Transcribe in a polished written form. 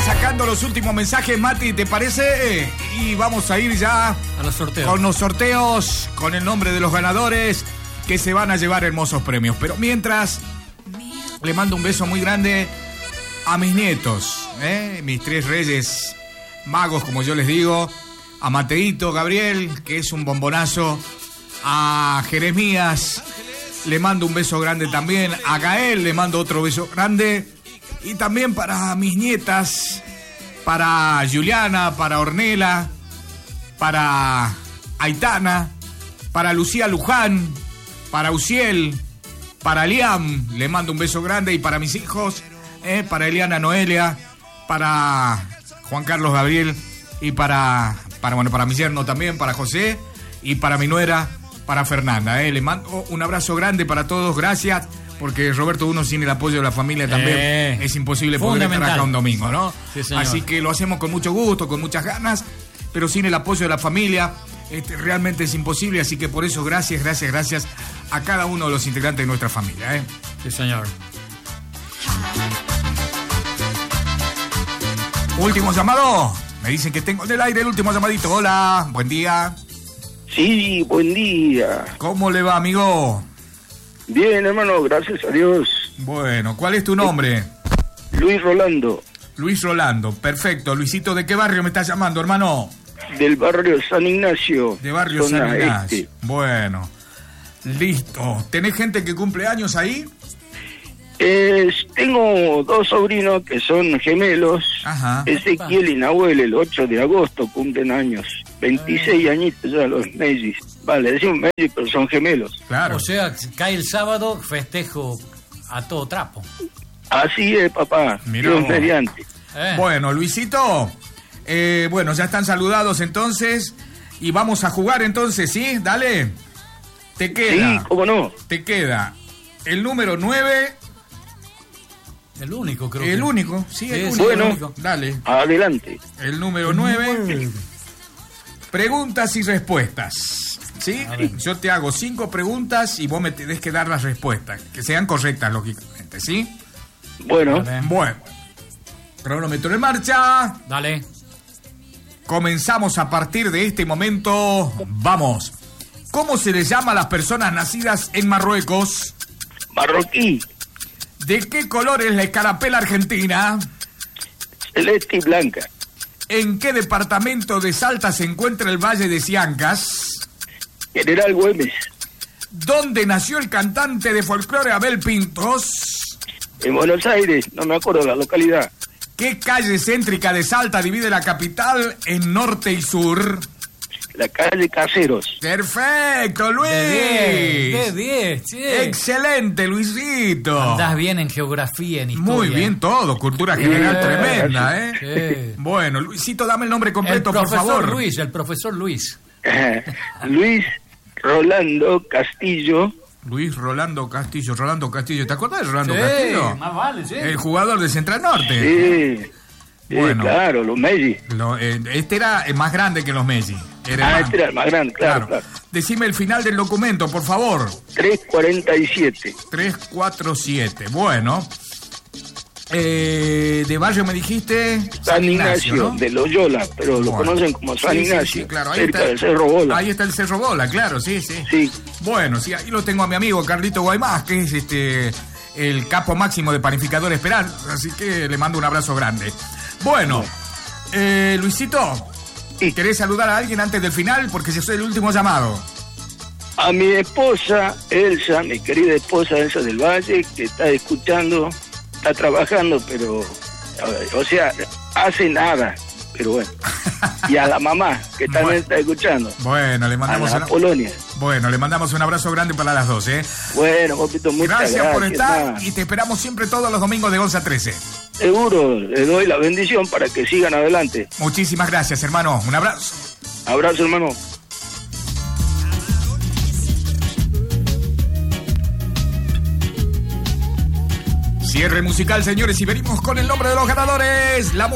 sacando los últimos mensajes, Mati, ¿te parece? Y vamos a ir ya a los sorteos. Con los sorteos, con el nombre de los ganadores que se van a llevar hermosos premios. Pero mientras, le mando un beso muy grande a mis nietos, mis tres reyes magos, como yo les digo, a Mateito, Gabriel, que es un bombonazo, a Jeremías, le mando un beso grande también, a Gael le mando otro beso grande, y también para mis nietas, para Juliana, para Ornella, para Aitana, para Lucía Luján, para Uciel, para Liam, le mando un beso grande, y para mis hijos, para Eliana Noelia, para Juan Carlos Gabriel, y para mi yerno también, para José, y para mi nuera, para Fernanda. Le mando un abrazo grande para todos, gracias, porque Roberto, uno sin el apoyo de la familia también es imposible poder estar acá un domingo, ¿no? Sí, señor. Así que lo hacemos con mucho gusto, con muchas ganas, pero sin el apoyo de la familia realmente es imposible, así que por eso gracias a cada uno de los integrantes de nuestra familia. Sí, señor. Último llamado. Me dicen que tengo en el aire el último llamadito. Hola, buen día. Sí, buen día. ¿Cómo le va, amigo? Bien, hermano, gracias a Dios. Bueno, ¿cuál es tu nombre? Luis Rolando. Luis Rolando, perfecto. Luisito, ¿de qué barrio me estás llamando, hermano? Del barrio San Ignacio. De barrio San Ignacio. Este. Bueno, listo. ¿Tenés gente que cumple años ahí? Tengo dos sobrinos que son gemelos. Ajá. Ezequiel y Nahuel, el 8 de agosto cumplen años. 26 añitos ya los Mellis. Vale, decimos Mellis, pero son gemelos. Claro. O sea, cae el sábado, festejo a todo trapo. Así es, papá. Mirá Dios vos. mediante. Bueno, Luisito, bueno, ya están saludados entonces, y vamos a jugar entonces, ¿sí? Dale. Te queda. Sí, cómo no. Te queda el número 9. El único, creo. El único, sí, el único. Bueno. El único. Dale. Adelante. El número 9. Preguntas y respuestas. ¿Sí? Yo te hago 5 preguntas y vos me tenés que dar las respuestas, que sean correctas, lógicamente, ¿sí? Bueno. Bueno. Cronómetro en marcha. Dale. Comenzamos a partir de este momento. Vamos. ¿Cómo se les llama a las personas nacidas en Marruecos? Marroquí. ¿De qué color es la escarapela argentina? Celeste y blanca. ¿En qué departamento de Salta se encuentra el Valle de Siancas? General Güemes. ¿Dónde nació el cantante de folclore Abel Pintos? En Buenos Aires, no me acuerdo la localidad. ¿Qué calle céntrica de Salta divide la capital en norte y sur? La calle Caseros. ¡Perfecto, Luis! De 10, che. ¡Excelente, Luisito! Andás bien en geografía, en historia. Muy bien todo, cultura general tremenda, Sí. Bueno, Luisito, dame el nombre completo, por profesor favor. Luis, el profesor Luis. Luis Rolando Castillo. Luis Rolando Castillo. ¿Te acordás de Rolando Sí, Castillo? más vale, sí. El jugador de Central Norte. Sí. Bueno. Claro, los Mellis. Este era más grande que los Messi. Este era el más grande, claro. Decime el final del documento, por favor. 347. 347. Bueno. ¿De barrio me dijiste? San Ignacio, ¿no? de Loyola, pero lo conocen como San Ignacio. Sí, claro. Ahí cerca está, del Cerro Bola. Ahí está el Cerro Bola, claro, sí. Sí. Bueno, sí, ahí lo tengo a mi amigo Carlito Guaymás, que es el capo máximo de Panificador Esperanza, así que le mando un abrazo grande. Bueno, Luisito, Sí. ¿querés saludar a alguien antes del final? Porque yo soy el último llamado. A mi esposa, Elsa, mi querida esposa Elsa del Valle, que está escuchando, está trabajando, pero, o sea, hace nada, pero bueno. Y a la mamá, que también está escuchando. Bueno, le A mandamos la Polonia. Bueno, le mandamos un abrazo grande para las dos, Bueno, papito, muchas gracias. por estar nada. y te esperamos siempre todos los domingos de 11 a 13. Seguro, le doy la bendición para que sigan adelante. Muchísimas gracias, hermano. Un abrazo. Abrazo, hermano. Cierre musical, señores, y venimos con el nombre de los ganadores. La